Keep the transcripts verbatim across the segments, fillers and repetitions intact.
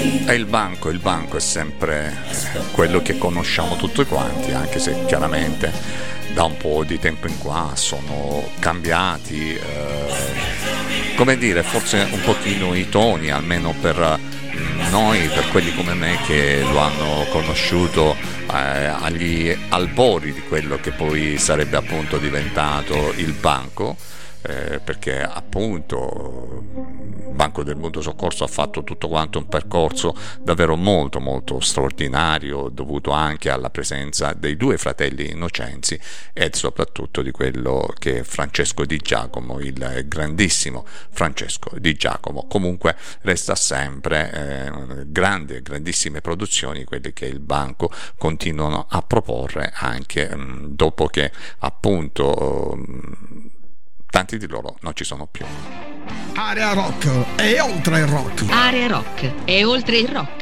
E il banco, il banco è sempre quello che conosciamo tutti quanti, anche se chiaramente da un po' di tempo in qua sono cambiati, eh, come dire, forse un pochino i toni, almeno per noi, per quelli come me che lo hanno conosciuto eh, agli albori di quello che poi sarebbe appunto diventato il banco. Eh, perché appunto il Banco del Mutuo Soccorso ha fatto tutto quanto un percorso davvero molto molto straordinario, dovuto anche alla presenza dei due fratelli Innocenzi e soprattutto di quello che è Francesco Di Giacomo, il grandissimo Francesco Di Giacomo. Comunque resta sempre eh, grandi, grandissime produzioni quelle che il banco continuano a proporre anche mh, dopo che appunto mh, tanti di loro non ci sono più. Area Rock e oltre il rock. Area Rock e oltre il rock.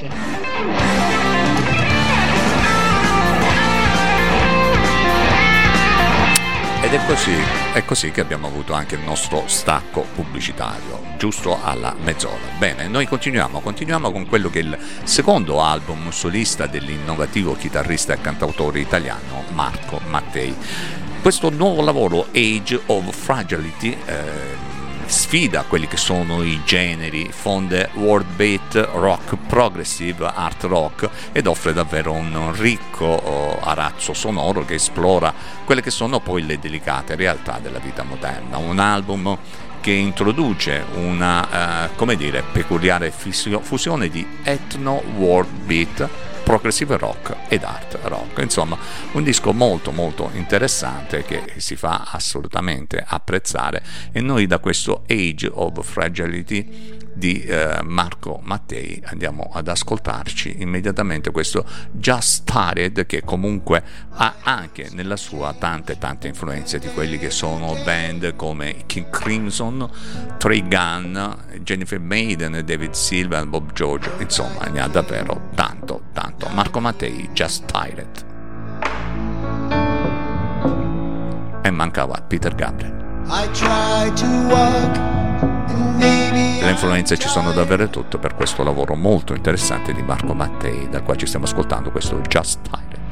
Ed è così, è così che abbiamo avuto anche il nostro stacco pubblicitario, giusto alla mezz'ora. Bene, noi continuiamo, continuiamo con quello che è il secondo album solista dell'innovativo chitarrista e cantautore italiano Marco Mattei. Questo nuovo lavoro, Age of Fragility, eh, sfida quelli che sono i generi, fonde world beat, rock, progressive, art rock ed offre davvero un ricco oh, arazzo sonoro che esplora quelle che sono poi le delicate realtà della vita moderna. Un album che introduce una, eh, come dire, peculiare fusione di ethno world beat, progressive rock ed art rock. Insomma, un disco molto molto interessante che si fa assolutamente apprezzare, e noi da questo Age of Fragility di eh, Marco Mattei andiamo ad ascoltarci immediatamente questo Just Started, che comunque ha anche nella sua tante tante influenze di quelli che sono band come King Crimson, Trey Gunn, Jennifer Maiden, David Silva e Bob George. Insomma, ne ha davvero tanto tanto. Marco Mattei, Just Started. E mancava Peter Gabriel. I try to walk and maybe Le influenze ci sono davvero tutte per questo lavoro molto interessante di Marco Mattei, dal quale ci stiamo ascoltando questo Just Started.